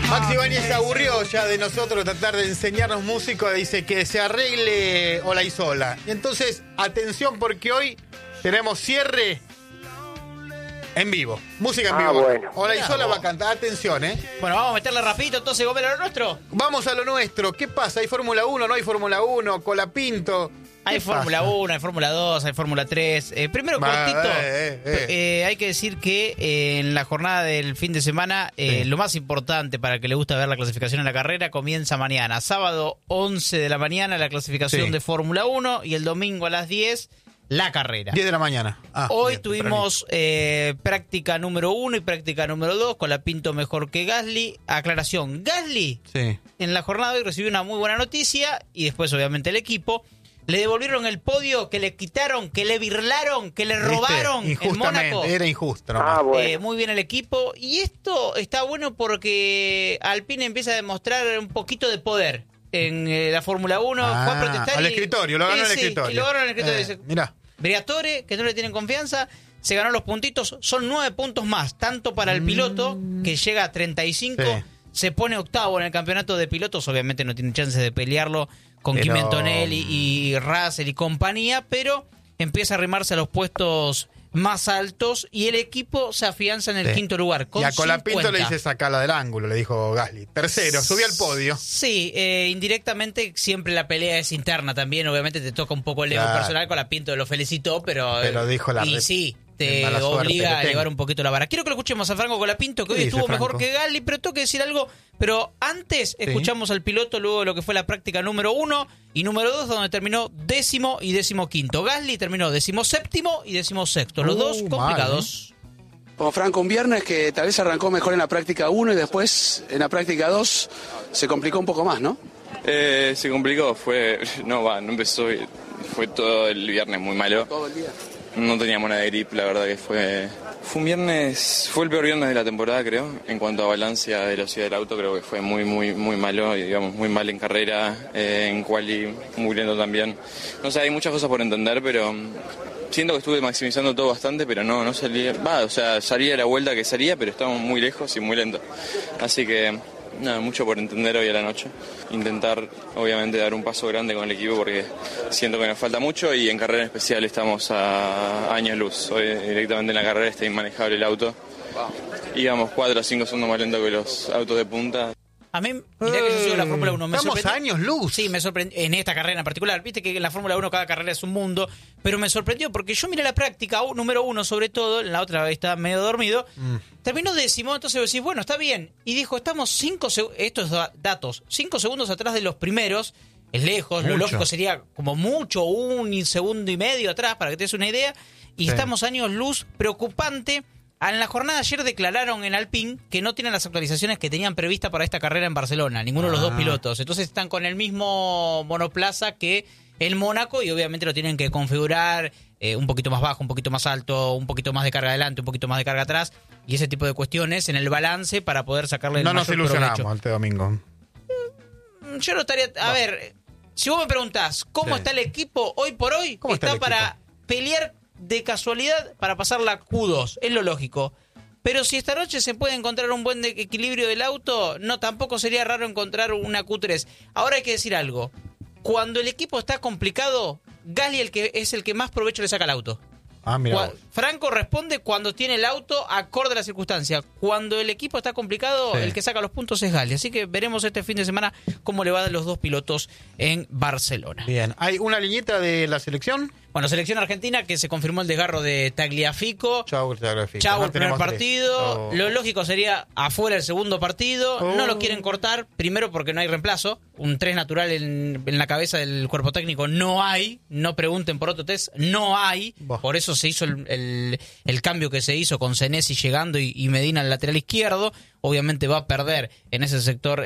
Maxi Ibáñez se aburrió ya de nosotros tratar de enseñarnos música. Dice que se arregle Olaizola. Y entonces, atención, porque hoy tenemos cierre en vivo. Música en vivo. Bueno. Olaizola va a cantar. Atención, Bueno, vamos a meterle rapidito, entonces, Gómez, a lo nuestro. Vamos a lo nuestro. ¿Qué pasa? ¿Hay Fórmula 1? ¿No hay Fórmula 1? Colapinto. Hay Fórmula 1, hay Fórmula 2, hay Fórmula 3. Primero, cortito, hay que decir que en la jornada del fin de semana, lo más importante para el que le gusta ver la clasificación en la carrera comienza mañana. Sábado, 11 de la mañana, la clasificación de Fórmula 1 y el domingo a las 10, la carrera. 10 de la mañana. Hoy bien, tuvimos práctica número 1 y práctica número 2, Colapinto mejor que Gasly. Aclaración, Gasly en la jornada de hoy recibió una muy buena noticia y después obviamente el equipo. Le devolvieron el podio que le quitaron, que le birlaron, que le robaron en Mónaco. Era injusto, ¿no? Bueno. Muy bien el equipo. Y esto está bueno porque Alpine empieza a demostrar un poquito de poder en la Fórmula 1. Fue a protestar. Al escritorio, lo ganó el escritorio. Y lo ganó en el escritorio. Mirá. Briatore, que no le tienen confianza, se ganó los puntitos. Son 9 puntos más, tanto para el piloto, que llega a 35. Sí. Se pone octavo en el campeonato de pilotos. Obviamente no tiene chance de pelearlo con Kimi Antonelli y Russell y compañía, pero empieza a arrimarse a los puestos más altos y el equipo se afianza en el quinto lugar. Con y a Colapinto 50. le dice sacala del ángulo, le dijo Gasly. Tercero, subí al podio. Sí, indirectamente siempre la pelea es interna también. Obviamente te toca un poco el ego personal. Colapinto lo felicitó, pero dijo la sí, te obliga a elevar un poquito la vara. Quiero que lo escuchemos a Franco Colapinto, que hoy estuvo mejor que Gasly, pero tengo que decir algo. Pero antes escuchamos al piloto luego de lo que fue la práctica número 1 y número 2, donde terminó 10º y 15º. Gasly terminó 17º y 16º. Los dos complicados. Como Franco, un viernes que tal vez arrancó mejor en la práctica 1 y después en la práctica 2 se complicó un poco más, ¿no? Se complicó, no empezó, fue todo el viernes muy malo. Todo el día. No teníamos nada de grip, la verdad que fue un viernes, fue el peor viernes de la temporada, creo. En cuanto a balance a velocidad del auto, creo que fue muy malo, y digamos muy mal en carrera, en quali muy lento también. No sé, hay muchas cosas por entender, pero siento que estuve maximizando todo bastante, pero no salía, salía la vuelta que salía, pero estábamos muy lejos y muy lento. Así que nada, mucho por entender hoy a la noche. Intentar, obviamente, dar un paso grande con el equipo porque siento que nos falta mucho y en carrera en especial estamos a años luz. Hoy directamente en la carrera está inmanejable el auto. Íbamos 4 o 5 segundos más lento que los autos de punta. A mí, mirá que yo sigo la Fórmula 1. Estamos a años luz. Sí, me sorprendió en esta carrera en particular. Viste que en la Fórmula 1 cada carrera es un mundo, pero me sorprendió porque yo miré la práctica número 1 sobre todo, en la otra estaba medio dormido, terminó 10º, entonces decís, bueno, está bien. Y dijo, estamos 5 segundos atrás de los primeros, es lejos, lo lógico sería como mucho, 1 segundo y medio atrás, para que te des una idea, y estamos a años luz, preocupante. En la jornada de ayer declararon en Alpine que no tienen las actualizaciones que tenían prevista para esta carrera en Barcelona, ninguno de los dos pilotos. Entonces están con el mismo monoplaza que el Mónaco y obviamente lo tienen que configurar un poquito más bajo, un poquito más alto, un poquito más de carga adelante, un poquito más de carga atrás y ese tipo de cuestiones en el balance para poder sacarle el mayor provecho. No nos ilusionamos este domingo. Yo no estaría... A ver, si vos me preguntás cómo está el equipo hoy por hoy, está para pelear de casualidad para pasar la Q2, es lo lógico. Pero si esta noche se puede encontrar un buen equilibrio del auto, no, tampoco sería raro encontrar una Q3. Ahora hay que decir algo. Cuando el equipo está complicado, Gasly es el que más provecho le saca al auto. Mira. Franco responde cuando tiene el auto acorde a la circunstancia. Cuando el equipo está complicado, el que saca los puntos es Gasly. Así que veremos este fin de semana cómo le va a los dos pilotos en Barcelona. Bien. ¿Hay una liñeta de la selección? Bueno, selección argentina que se confirmó el desgarro de Tagliafico. Chau, Tagliafico. Chau, el primer partido. Lo lógico sería afuera el segundo partido. No lo quieren cortar, primero porque no hay reemplazo. Un 3 natural en la cabeza del cuerpo técnico no hay. No pregunten por otro test, no hay. Por eso se hizo el cambio que se hizo con Senesi llegando y Medina al lateral izquierdo. Obviamente va a perder en ese sector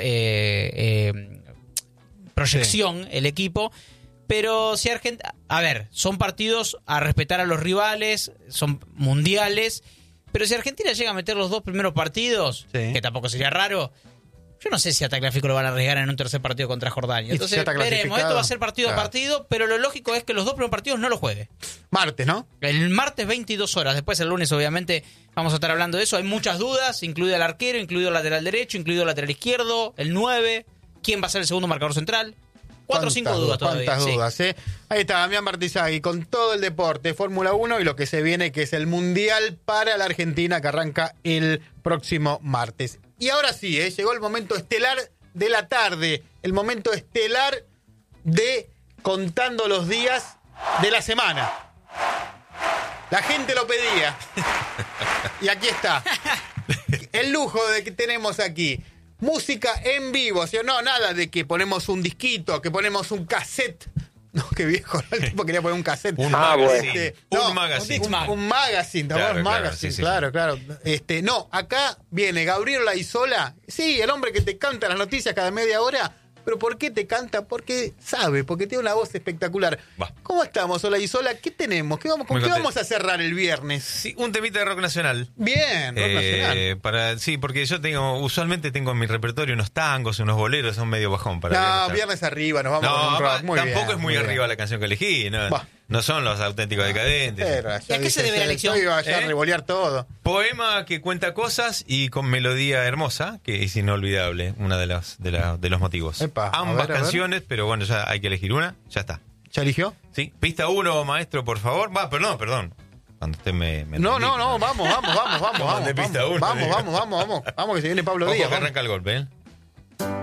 proyección el equipo. Pero si Argentina... A ver, son partidos a respetar a los rivales, son mundiales, pero si Argentina llega a meter los dos primeros partidos, que tampoco sería raro, Yo no sé si a Tagliafico lo van a arriesgar en un tercer partido contra Jordania. Y Entonces, si ya está veremos. clasificado. Esto va a ser partido Claro. a partido, pero lo lógico es que los dos primeros partidos no los juegue. Martes, ¿no? El martes 22 horas. Después el lunes, obviamente, vamos a estar hablando de eso. Hay muchas dudas, incluido el arquero, incluido el lateral derecho, incluido el lateral izquierdo, el 9. ¿Quién va a ser el segundo marcador central? 4 o 5 dudas todavía. Cuántas sí. dudas, ¿eh? Ahí está Damián Martizagui con todo el deporte, Fórmula 1 y lo que se viene, que es el Mundial para la Argentina, que arranca el próximo martes. Y ahora sí, llegó el momento estelar de la tarde, el momento estelar de contando los días de la semana. La gente lo pedía. Y aquí está. El lujo de que tenemos aquí. Música en vivo, o sea, no, nada de que ponemos un disquito, que ponemos un cassette. No, qué viejo, ¿no? El tipo quería poner un cassette. Un magazine. No, Un magazine. Un magazine, ¿te acuerdas? Claro, Magazine, sí, sí, claro. No, acá viene Gabriel Laizola, sí, el hombre que te canta las noticias cada media hora. ¿Pero por qué te canta? Porque sabe, porque tiene una voz espectacular. Va. ¿Cómo estamos, Olaizola? ¿Qué tenemos? ¿Con Muy qué contento. vamos a cerrar el viernes? Sí, un temita de rock nacional. Bien, rock nacional. Sí, porque yo usualmente tengo en mi repertorio unos tangos, unos boleros, son medio bajón para No, estar. viernes arriba, nos vamos con un No, rock. Muy tampoco bien, es muy bien. arriba la canción que elegí, no, Bah. no son los auténticos decadentes. Pero, ¿Y a qué se debe la elección? Yo iba allá a revolear todo. Poema que cuenta cosas y con melodía hermosa, que es inolvidable, una de los motivos. Epa, a Ambas ver, a ver. canciones, pero bueno, ya hay que elegir una, ya está. ¿Ya eligió? Sí, pista 1, maestro, por favor. Perdón. Cuando usted me No, indique. vamos. Mandé pista uno, Vamos, digo. vamos, que se viene Pablo Ojo Díaz. que vamos. arranca el golpe, ¿eh?